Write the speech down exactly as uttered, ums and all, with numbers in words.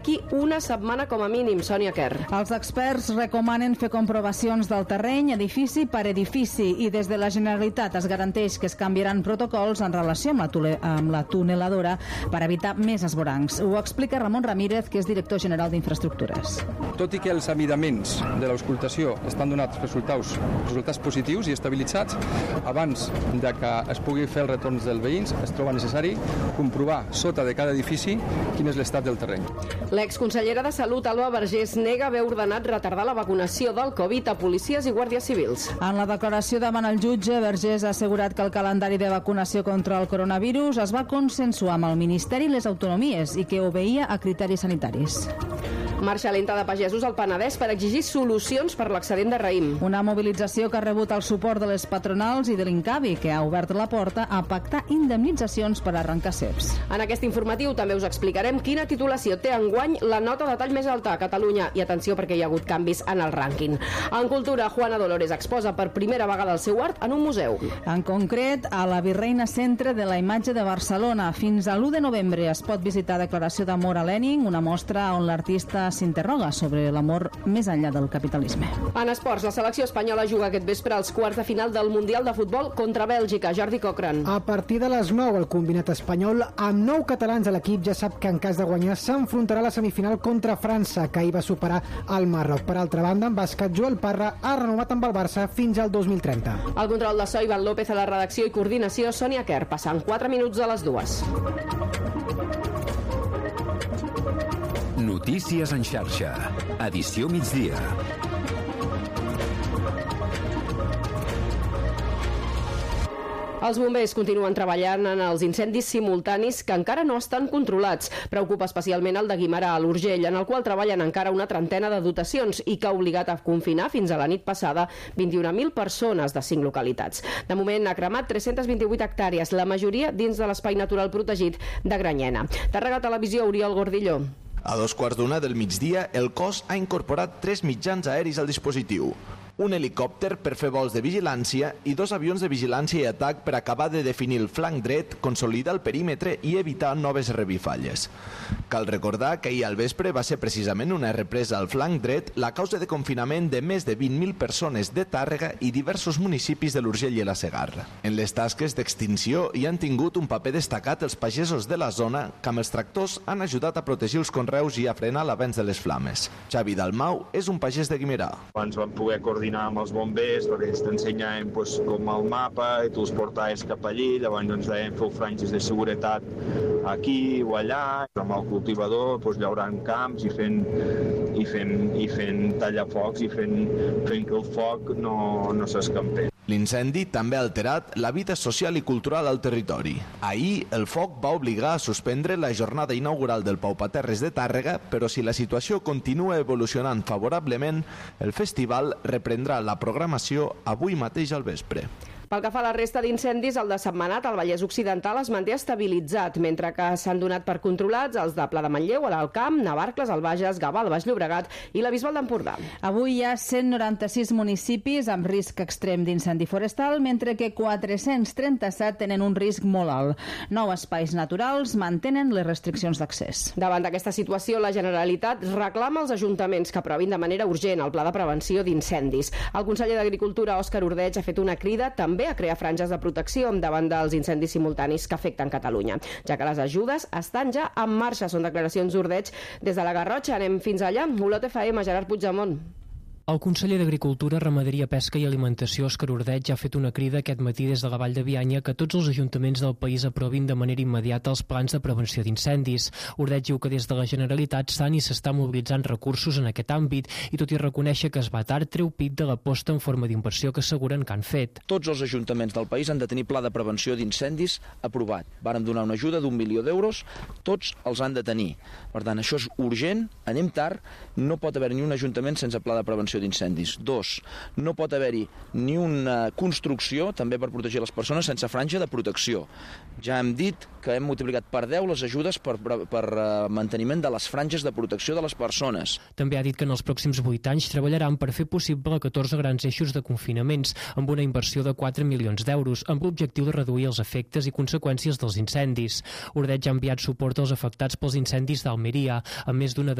Aquí una setmana com a mínim, Sònia Kerr. Els experts recomanen fer comprovacions del terreny edifici per edifici i des de la Generalitat es garanteix que es canviaran protocols en relació amb la, tule, amb la tuneladora per evitar més esvorancs. Ho explica Ramon Ramírez, que és director general d'Infraestructures. Tot i que els amidaments de l'auscultació estan donats resultats, resultats positius i estabilitzats, abans de que es pugui fer els retorns dels veïns es troba necessari comprovar sota de cada edifici quin és l'estat del terreny. L'exconsellera de Salut, Alba Vergés, nega haver ordenat retardar la vacunació del Covid a policies i guàrdies civils. En la declaració davant el jutge, Vergés ha assegurat que el calendari de vacunació contra el coronavirus es va consensuar amb el Ministeri i les autonomies i que obeïa a criteris sanitaris. Marxa lenta de pagesos al Penedès per exigir solucions per l'excedent de raïm. Una mobilització que ha rebut el suport de les patronals i de l'Incavi, que ha obert la porta a pactar indemnitzacions per arrencar ceps. En aquest informatiu també us explicarem quina titulació té enguany la nota de tall més alta a Catalunya. I atenció perquè hi ha hagut canvis en el rànquing. En cultura, Juana Dolores exposa per primera vegada el seu art en un museu. En concret, a la Virreina Centre de la Imatge de Barcelona. Fins a l'u de novembre es pot visitar Declaració d'amor a Lenin, una mostra on l'artista s'interroga sobre l'amor més enllà del capitalisme. En esports, la selecció espanyola juga aquest vespre als quarts de final del Mundial de Futbol contra Bèlgica. Jordi Cochran. A partir de les nou, el combinat espanyol, amb nou catalans a l'equip, ja sap que en cas de guanyar s'enfrontarà a la semifinal contra França, que ahir va superar el Marroc. Per altra banda, en bàsquet, Joel Parra ha renovat amb el Barça fins al dos mil trenta. El control de so, Ivan López a la redacció i coordinació, Sònia Kerr, passant quatre minuts a les dues. Notícies en xarxa. Edició migdia. Els bombers continuen treballant en els incendis simultanis que encara no estan controlats. Preocupa especialment el de Guimerà, a l'Urgell, en el qual treballen encara una trentena de dotacions i que ha obligat a confinar fins a la nit passada vint-i-una mil persones de cinc localitats. De moment ha cremat tres-centes vint-i-vuit hectàrees, la majoria dins de l'espai natural protegit de Granyena. Tàrrega Televisió, Oriol Gordillo. A dos quarts d'una del migdia, el cos ha incorporat tres mitjans aeris al dispositiu. Un helicòpter per fer vols de vigilància i dos avions de vigilància i atac per acabar de definir el flanc dret, consolidar el perímetre i evitar noves revifalles. Cal recordar que ahir al vespre va ser precisament una represa al flanc dret la causa de confinament de més de vint mil persones de Tàrrega i diversos municipis de l'Urgell i la Segarra. En les tasques d'extinció hi han tingut un paper destacat els pagesos de la zona que amb els tractors han ajudat a protegir els conreus i a frenar l'avenç de les flames. Xavi Dalmau és un pagès de Guimerà. Abans vam poder coordinar amb els bombers, perquè ells t'ensenyaven pues, com el mapa i tu els portaves cap allí, llavors ens deien feu franges de seguretat aquí o allà, amb el cultivador pues, llaurant camps i fent, i fent, i fent tallafocs i fent, fent que el foc no, no s'escampés. L'incendi també ha alterat la vida social i cultural al territori. Ahir, el foc va obligar a suspendre la jornada inaugural del Paupaterres de Tàrrega, però si la situació continua evolucionant favorablement, el festival reprendrà la programació avui mateix al vespre. Pel que fa a la resta d'incendis, el de Sentmenat, al Vallès Occidental, es manté estabilitzat, mentre que s'han donat per controlats els de Pla de Manlleu, a l'Alt Camp, Navarcles, al Bages, Gavà, al Baix Llobregat i la Bisbal d'Empordà. Avui hi ha cent noranta-sis municipis amb risc extrem d'incendi forestal, mentre que quatre-cents trenta-set tenen un risc molt alt. Nou espais naturals mantenen les restriccions d'accés. Davant d'aquesta situació, la Generalitat reclama als ajuntaments que aprovin de manera urgent el pla de prevenció d'incendis. El conseller d'Agricultura, Òscar Ordeig, ha fet una crida també a crear franges de protecció davant dels incendis simultanis que afecten Catalunya, ja que les ajudes estan ja en marxa. Són declaracions d'Ordeig des de la Garrotxa. Anem fins allà. Olot F M, Gerard Puigdemont. El conseller d'Agricultura, Ramaderia, Pesca i Alimentació, Òscar Ordeig, ha fet una crida aquest matí des de la Vall de Bianya que tots els ajuntaments del país aprovin de manera immediata els plans de prevenció d'incendis. Ordeig diu que des de la Generalitat estan i s'està mobilitzant recursos en aquest àmbit i tot i reconèixer que es va tard, treu pit de l'aposta en forma d'inversió que asseguren que han fet. Tots els ajuntaments del país han de tenir pla de prevenció d'incendis aprovat. Vàrem donar una ajuda d'un milió d'euros, tots els han de tenir. Per tant, això és urgent, anem tard, no pot haver ni un ajuntament sense pla de prevenció prevenció d'incendis. Dos, no pot haver-hi ni una construcció, també per protegir les persones, sense franja de protecció. Ja hem dit que hem multiplicat per deu les ajudes per, per, per manteniment de les franges de protecció de les persones. També ha dit que en els pròxims vuit anys treballaran per fer possible catorze grans eixos de confinaments amb una inversió de quatre milions d'euros, amb l'objectiu de reduir els efectes i conseqüències dels incendis. Ordeig ha enviat suport als afectats pels incendis d'Almeria, amb més d'una